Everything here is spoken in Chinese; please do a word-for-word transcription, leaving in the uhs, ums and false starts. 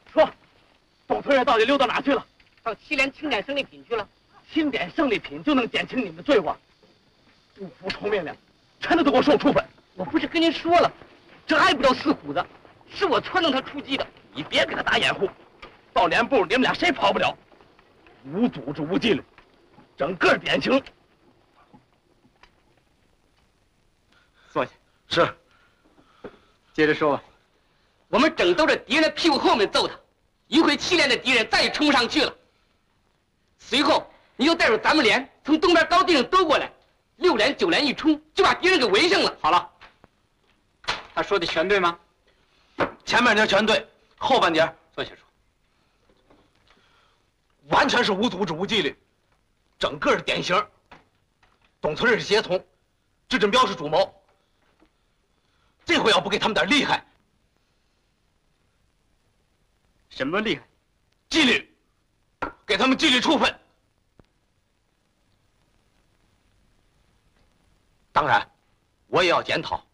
说，董村人到底溜到哪去了？ 到七连清点胜利品去了。 清点胜利品就能减轻你们的罪过？不服从命令，全都得给我受处分！ 我不是跟您说了，这还不叫四虎子，是我撺掇他出击的。 你别给他打掩护，到连部你们俩谁跑不了？无组织无纪律，整个典型。 坐下。 是。 接着说吧。我们整兜着敌人的屁股后面揍他，一会七连的敌人再也冲不上去了。随后你又带着咱们连从东边高地上兜过来，六连九连一冲就把敌人给围上了。 好了，他说的全对吗？ 前半截全对，后半截坐下说。 完全是无组织无纪律，整个是典型。董存瑞是协从，智振彪是主谋。这回要不给他们点厉害， 什么厉害？ 纪律，给他们纪律处分。当然，我也要检讨